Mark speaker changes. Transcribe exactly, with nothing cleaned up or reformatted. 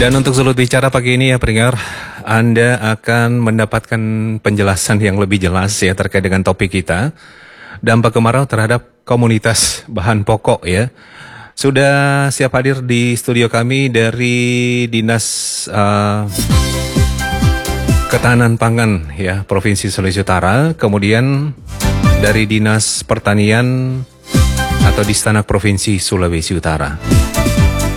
Speaker 1: Dan untuk Sulut Bicara pagi ini ya pendengar, Anda akan mendapatkan penjelasan yang lebih jelas ya terkait dengan topik kita, dampak kemarau terhadap komunitas bahan pokok ya. Sudah siap hadir di studio kami dari Dinas uh, Ketahanan Pangan ya Provinsi Sulawesi Utara, kemudian dari Dinas Pertanian atau Distanak Provinsi Sulawesi Utara.